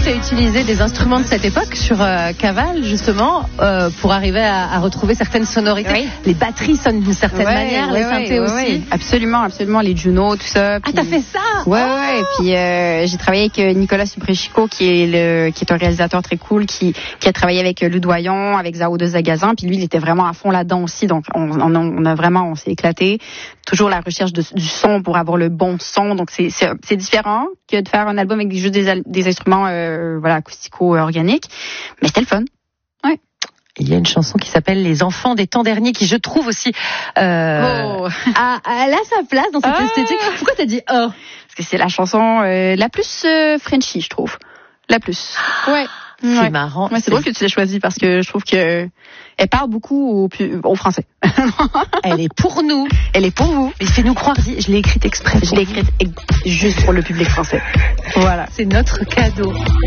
tu as utilisé des instruments de cette époque sur Caval, justement, pour arriver à retrouver certaines sonorités. Oui. Les batteries sonnent d'une certaine manière, les synthés aussi. Ouais. Absolument, les Juno, tout ça. Ah, t'as fait ça? Ouais. Puis j'ai travaillé avec Nicolas Suprechico, qui est un réalisateur très cool, qui a travaillé avec Ludoyon, avec Zao de Zagazan. Puis lui, il était vraiment à fond là-dedans aussi. Donc on s'est éclaté. Toujours la recherche du son pour avoir le bon son. Donc c'est différent que de faire un album avec juste des instruments acoustico-organiques. Mais c'était le fun. Ouais. Il y a une chanson qui s'appelle Les Enfants des temps derniers, qui je trouve aussi elle a sa place dans cette esthétique. Pourquoi t'as dit oh? Parce que c'est la chanson la plus Frenchy, je trouve. La plus. Ouais. C'est marrant. Ouais, c'est drôle que tu l'aies choisie parce que je trouve que elle parle beaucoup aux Français. Elle est pour nous. Elle est pour vous. Mais fais-nous croire, je l'ai écrite exprès. Je l'ai écrite juste pour le public français. Voilà. C'est notre cadeau.